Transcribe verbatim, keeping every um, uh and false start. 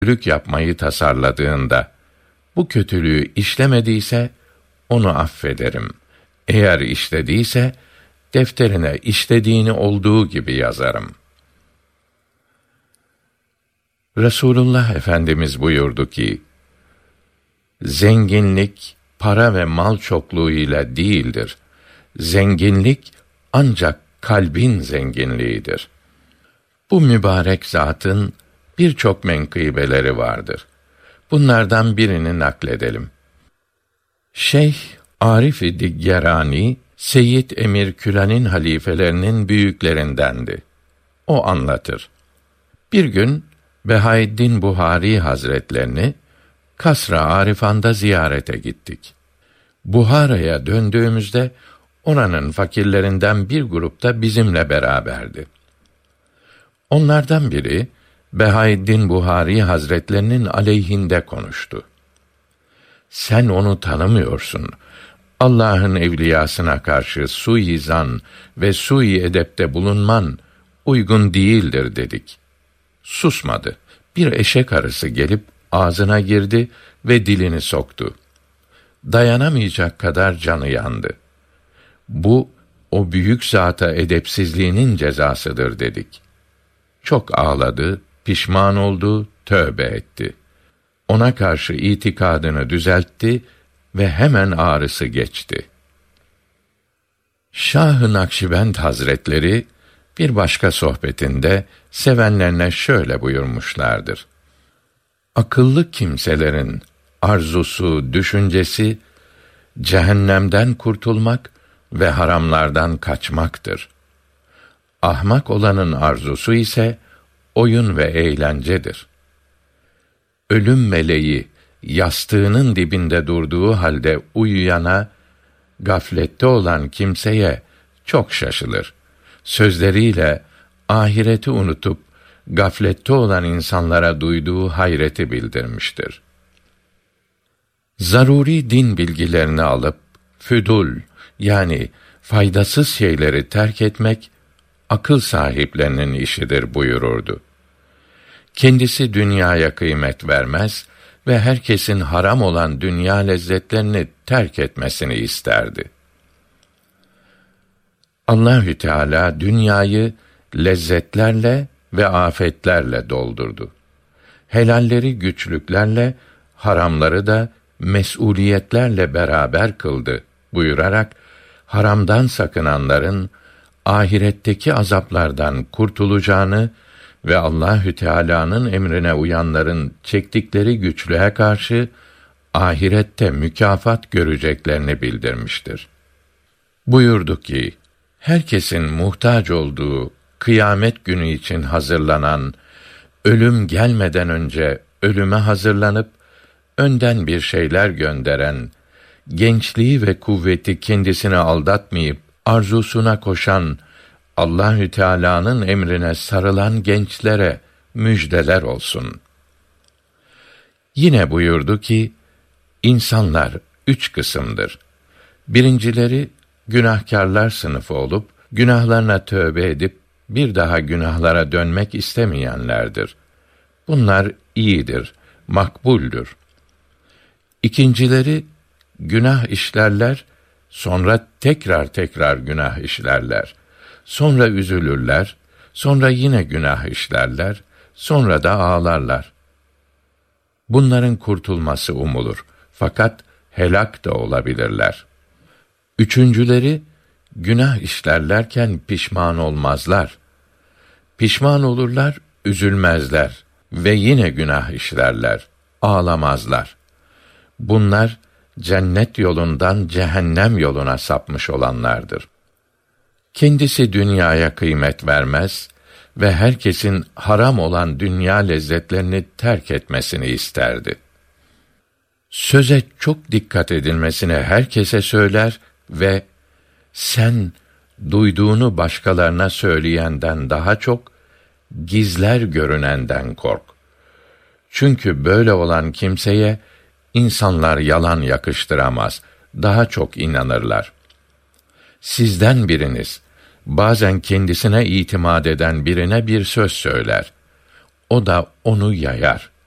kötülük yapmayı tasarladığında, bu kötülüğü işlemediyse, onu affederim. Eğer işlediyse, defterine işlediğini olduğu gibi yazarım. Resulullah Efendimiz buyurdu ki, zenginlik, para ve mal çokluğuyla değildir. Zenginlik, ancak kalbin zenginliğidir. Bu mübarek zatın birçok menkıbeleri vardır. Bunlardan birini nakledelim. Şeyh Arif-i Diggerani, Seyyid Emir Külan'in halifelerinin büyüklerindendi. O anlatır. Bir gün Behaeddin Buhari Hazretlerini Kasr-ı Arifan'da ziyarete gittik. Buhara'ya döndüğümüzde oranın fakirlerinden bir grup da bizimle beraberdi. Onlardan biri Behaeddin Buhari Hazretlerinin aleyhinde konuştu. Sen onu tanımıyorsun. Allah'ın evliyasına karşı suizan ve sui edepte bulunman uygun değildir dedik. Susmadı. Bir eşek arısı gelip ağzına girdi ve dilini soktu. Dayanamayacak kadar canı yandı. Bu, o büyük zata edepsizliğinin cezasıdır dedik. Çok ağladı, pişman oldu, tövbe etti. Ona karşı itikadını düzeltti ve hemen ağrısı geçti. Şah-ı Nakşibend Hazretleri bir başka sohbetinde sevenlerine şöyle buyurmuşlardır. Akıllı kimselerin arzusu, düşüncesi cehennemden kurtulmak ve haramlardan kaçmaktır. Ahmak olanın arzusu ise oyun ve eğlencedir. Ölüm meleği yastığının dibinde durduğu halde uyuyana, gaflette olan kimseye çok şaşılır. Sözleriyle ahireti unutup gaflette olan insanlara duyduğu hayreti bildirmiştir. Zaruri din bilgilerini alıp füdul yani faydasız şeyleri terk etmek akıl sahiplerinin işidir buyururdu. Kendisi dünyaya kıymet vermez ve herkesin haram olan dünya lezzetlerini terk etmesini isterdi. Allahü Teala dünyayı lezzetlerle ve afetlerle doldurdu. Helalleri güçlüklerle, haramları da mesuliyetlerle beraber kıldı buyurarak, haramdan sakınanların ahiretteki azaplardan kurtulacağını ve Allahü Teala'nın emrine uyanların çektikleri güçlüğe karşı ahirette mükafat göreceklerini bildirmiştir. Buyurdu ki, herkesin muhtaç olduğu kıyamet günü için hazırlanan, ölüm gelmeden önce ölüme hazırlanıp önden bir şeyler gönderen, gençliği ve kuvveti kendisine aldatmayıp arzusuna koşan, Allahü Teala'nın emrine sarılan gençlere müjdeler olsun. Yine buyurdu ki, insanlar üç kısımdır. Birincileri günahkârlar sınıfı olup günahlarına tövbe edip bir daha günahlara dönmek istemeyenlerdir. Bunlar iyidir, makbuldür. İkincileri günah işlerler, sonra tekrar tekrar günah işlerler. Sonra üzülürler, sonra yine günah işlerler, sonra da ağlarlar. Bunların kurtulması umulur. Fakat helak da olabilirler. Üçüncüleri, günah işlerlerken pişman olmazlar. Pişman olurlar, üzülmezler ve yine günah işlerler, ağlamazlar. Bunlar, cennet yolundan cehennem yoluna sapmış olanlardır. Kendisi dünyaya kıymet vermez ve herkesin haram olan dünya lezzetlerini terk etmesini isterdi. Söze çok dikkat edilmesine herkese söyler ve sen duyduğunu başkalarına söyleyenden daha çok gizler görünenden kork. Çünkü böyle olan kimseye insanlar yalan yakıştıramaz, daha çok inanırlar. Sizden biriniz bazen kendisine itimat eden birine bir söz söyler. O da onu yayar.